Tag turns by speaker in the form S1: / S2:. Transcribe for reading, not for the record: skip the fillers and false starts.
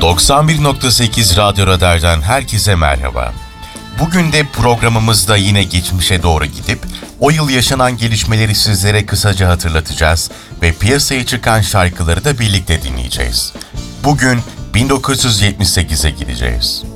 S1: 91.8 Radyo Radar'dan herkese merhaba. Bugün de programımızda yine geçmişe doğru gidip o yıl yaşanan gelişmeleri sizlere kısaca hatırlatacağız ve piyasaya çıkan şarkıları da birlikte dinleyeceğiz. Bugün 1978'e gideceğiz.